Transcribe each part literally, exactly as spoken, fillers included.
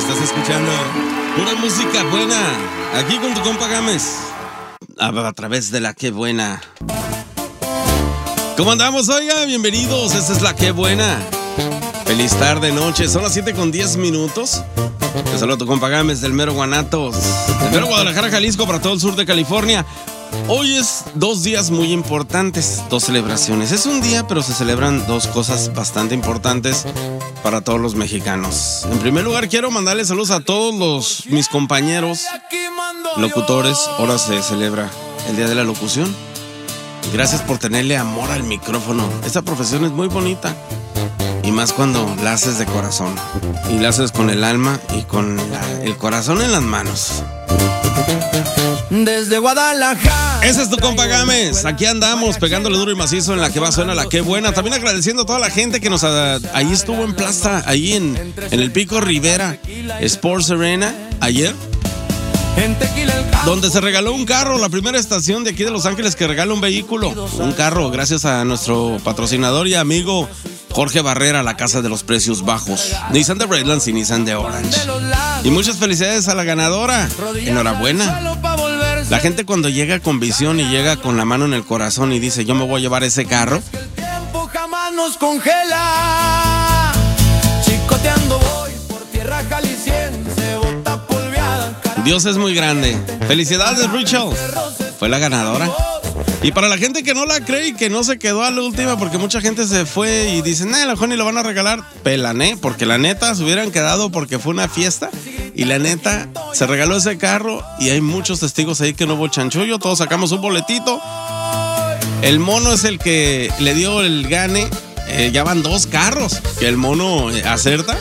Estás escuchando pura música buena. Aquí con tu compa Gámez. A, a través de la Qué Buena. ¿Cómo andamos? Oiga, bienvenidos. Esta es la Qué Buena. Feliz tarde, noche. Son las siete con diez minutos. Te saludo a tu compa Gámez del mero Guanatos. Del mero Guadalajara, Jalisco, para todo el sur de California. Hoy es dos días muy importantes, dos celebraciones. Es un día, pero se celebran dos cosas bastante importantes para todos los mexicanos. En primer lugar, quiero mandarle saludos a todos los mis compañeros locutores. Ahora se celebra el Día de la Locución. Gracias por tenerle amor al micrófono. Esta profesión es muy bonita. Y más cuando la haces de corazón. Y la haces con el alma y con la, el corazón en las manos. Desde Guadalajara. Ese es tu compa Gámez. Aquí andamos pegándole duro y macizo en la que va a sonar la Qué Buena. También agradeciendo a toda la gente que nos ha, ahí estuvo en plaza, ahí en, en el Pico Rivera Sports Arena ayer, donde se regaló un carro, la primera estación de aquí de Los Ángeles que regala un vehículo, un carro, gracias a nuestro patrocinador y amigo Jorge Barrera, la casa de los precios bajos. Nissan de Redlands y Nissan de Orange. Y muchas felicidades a la ganadora. Enhorabuena. La gente cuando llega con visión y llega con la mano en el corazón y dice, yo me voy a llevar ese carro. El tiempo jamás nos congela. Chicoteando voy por tierra jalisciense, bota polveada. Dios es muy grande. Felicidades, Rachel. Fue la ganadora. Y para la gente que no la cree y que no se quedó a la última, porque mucha gente se fue y dicen, eh, a lo mejor ni lo van a regalar, pelané, porque la neta se hubieran quedado porque fue una fiesta y la neta se regaló ese carro y hay muchos testigos ahí que no hubo chanchullo, todos sacamos un boletito. El mono es el que le dio el gane, eh, ya van dos carros que el mono eh, acerta.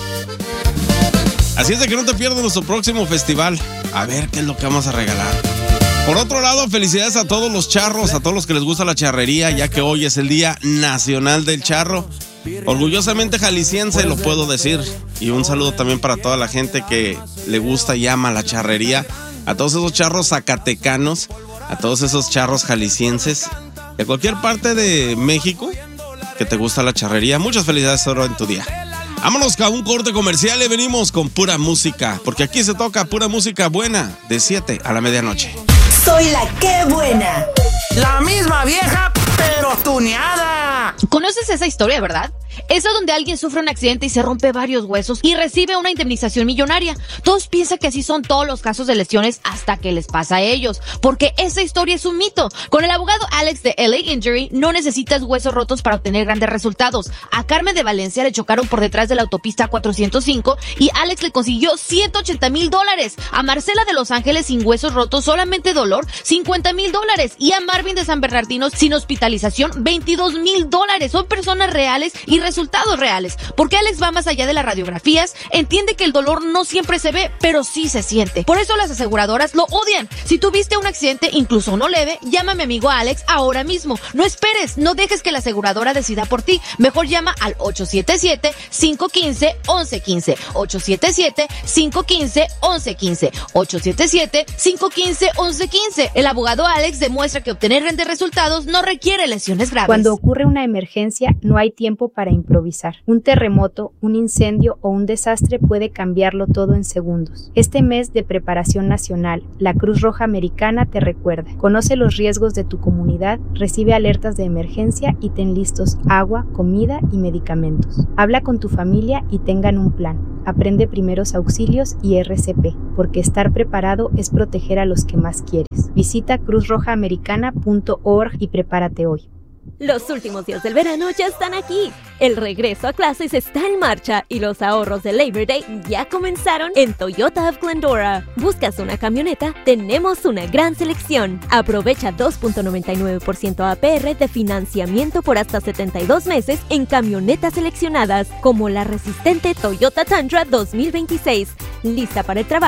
Así es de que no te pierdas nuestro próximo festival, a ver qué es lo que vamos a regalar. Por otro lado, felicidades a todos los charros, a todos los que les gusta la charrería, ya que hoy es el Día Nacional del Charro. Orgullosamente jalisciense, lo puedo decir. Y un saludo también para toda la gente que le gusta y ama la charrería. A todos esos charros zacatecanos, a todos esos charros jaliscienses, de cualquier parte de México que te gusta la charrería. Muchas felicidades ahora en tu día. Vámonos a un corte comercial y venimos con pura música, porque aquí se toca pura música buena, de siete a la medianoche. Soy la Qué Buena. La misma vieja, pero tuneada. ¿Conoces esa historia, verdad? Esa donde alguien sufre un accidente y se rompe varios huesos y recibe una indemnización millonaria. Todos piensan que así son todos los casos de lesiones hasta que les pasa a ellos, porque esa historia es un mito. Con el abogado Alex de L A Injury no necesitas huesos rotos para obtener grandes resultados. A Carmen de Valencia le chocaron por detrás de la autopista cuatrocientos cinco y Alex le consiguió ciento ochenta mil dólares. A Marcela de Los Ángeles sin huesos rotos, solamente dolor, cincuenta mil dólares. Y a Marvin de San Bernardino sin hospitalización, veintidós mil dólares. Son personas reales y resultados reales, porque Alex va más allá de las radiografías, entiende que el dolor no siempre se ve, pero sí se siente. Por eso las aseguradoras lo odian. Si tuviste un accidente, incluso uno leve, llama a mi amigo Alex ahora mismo. No esperes, no dejes que la aseguradora decida por ti. Mejor llama al ocho siete siete, cinco uno cinco, uno uno uno cinco, ocho siete siete, cinco uno cinco, uno uno uno cinco, ocho siete siete, cinco uno cinco, uno uno uno cinco. El abogado Alex demuestra que obtener grandes resultados no requiere lesiones graves. Cuando ocurre una emergencia, no hay tiempo para improvisar. Un terremoto, un incendio o un desastre puede cambiarlo todo en segundos. Este mes de preparación nacional, la Cruz Roja Americana te recuerda. Conoce los riesgos de tu comunidad, recibe alertas de emergencia y ten listos agua, comida y medicamentos. Habla con tu familia y tengan un plan. Aprende primeros auxilios y R C P, porque estar preparado es proteger a los que más quieres. Visita cruz roja americana punto org y prepárate hoy. Los últimos días del verano ya están aquí. El regreso a clases está en marcha y los ahorros de Labor Day ya comenzaron en Toyota of Glendora. ¿Buscas una camioneta? Tenemos una gran selección. Aprovecha dos punto noventa y nueve por ciento A P R de financiamiento por hasta setenta y dos meses en camionetas seleccionadas, como la resistente Toyota Tundra dos mil veintiséis. Lista para el trabajo.